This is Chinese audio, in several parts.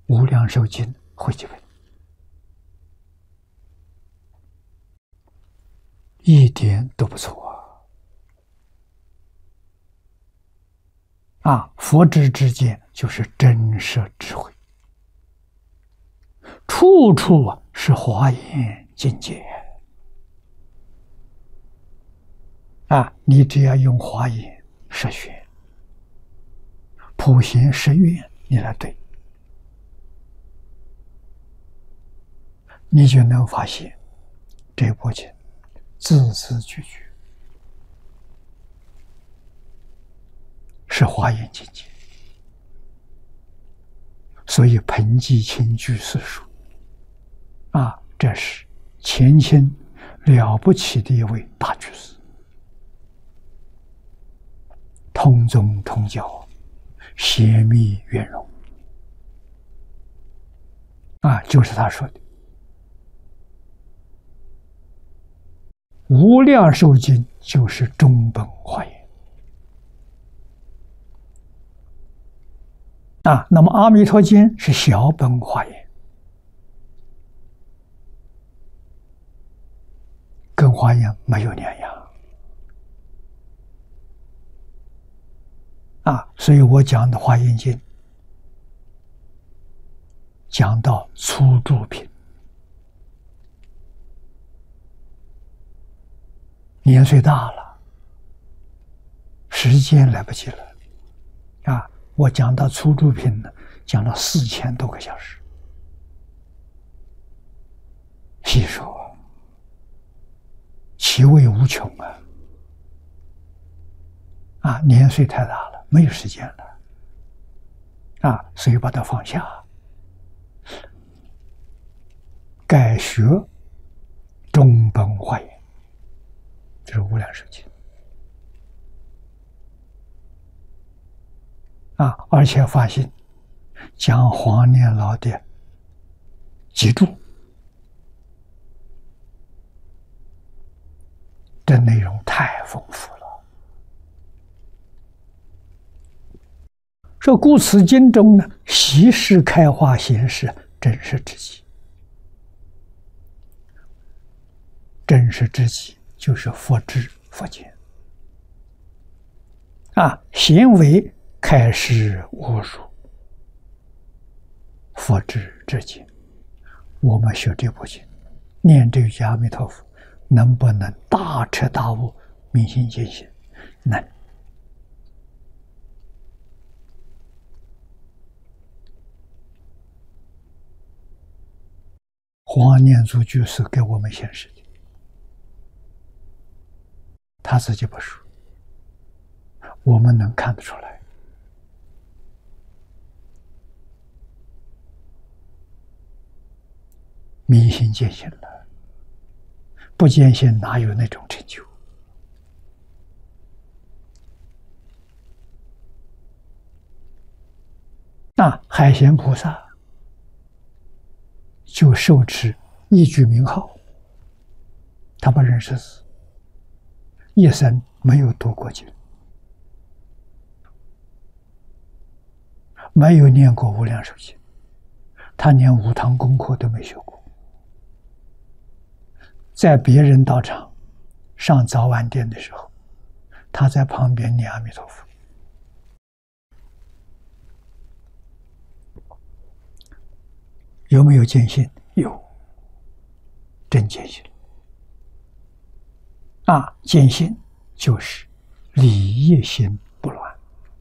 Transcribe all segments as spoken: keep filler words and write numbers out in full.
无量寿经汇集本，一点都不错啊！啊，佛智之见就是真实智慧，处处啊是华严境界啊！你只要用华严十学、普贤十愿，你来对，你就能发现这部经字字句句是华严境界，所以彭季清居士说啊，这是前清了不起的一位大居士，通宗通教，邪密圆融啊，就是他说的无量寿经就是中本华严啊，那么阿弥陀经是小本华严，跟华严没有两样啊，所以我讲的华严经讲到初住品，年岁大了，时间来不及了啊！我讲到初住品呢，讲了四千多个小时，细说其味无穷啊！啊，年岁太大了，没有时间了啊，所以把它放下，改学中本华严，这是无量寿经啊！而且发现讲黄念老的脊柱，这内容太丰富了。说故此经中呢，习事开化显示真实之极，真实之极就是佛智佛见啊，行为开示无辱佛智之经。我们学这部经，念这句阿弥陀佛，能不能大彻大悟、明心见性？能。黄念祖居士给我们显示的，他自己不说，我们能看得出来。明心见性了，不见性哪有那种成就？那海贤菩萨就受持一句名号，他不认识字，一生没有读过经，没有念过无量寿经，他连五堂功课都没学过。在别人道场上早晚殿的时候，他在旁边念阿弥陀佛。有没有见性？有，真见性啊！见性就是理业心不乱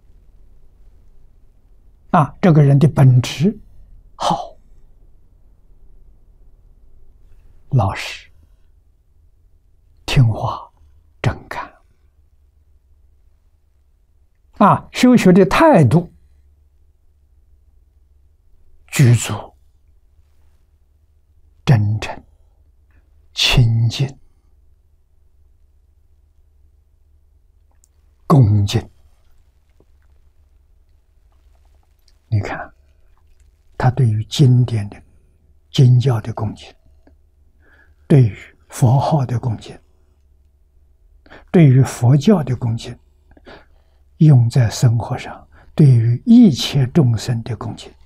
啊！这个人的本质好，老实，听话，真干啊！修学的态度具足、真诚、清净、恭敬。你看，他对于经典的经教的恭敬，对于佛号的恭敬，对于佛教的恭敬，用在生活上，对于一切众生的恭敬，